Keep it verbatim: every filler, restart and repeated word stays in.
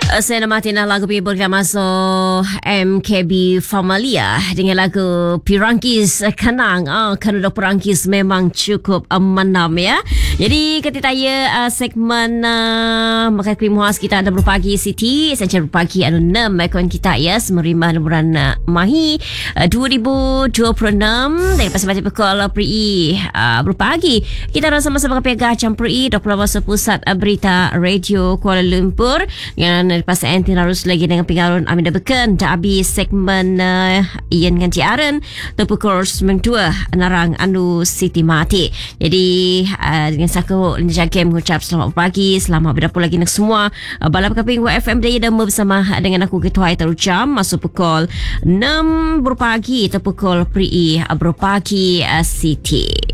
Uh, saya nak matiin lagu People kita masuk M K B Familia dengan lagu Pirangkis Kenang. Oh, kerana Pirangkis memang cukup uh, menam ya. Jadi ketika ya uh, segmen uh, makan krim muas kita ada berpagi Siti. Saya cari berpagi anu enam akun kita ya semerima bulan uh, Mahi uh, dua ribu dua puluh enam dari pasal baca pukul Pri uh, berpagi. Kita akan sama-sama kepegang campur I dua puluh delapan Pusat uh, Berita Radio Kuala Lumpur dengan pas enti harus lagi dengan pengarun Amin Beken dah habis segmen uh, Ian dengan Ciaran terpukul sembilan dua Narang Anu Siti Mati. Jadi uh, dengan saku Linda Jakem mengucap selamat pagi, selamat berdapur lagi nak semua uh, balap kaping F M Day dan bersama dengan aku Ketua Terucam masuk pukul enam berpagi terpukul Pri uh, berpagi uh, Siti.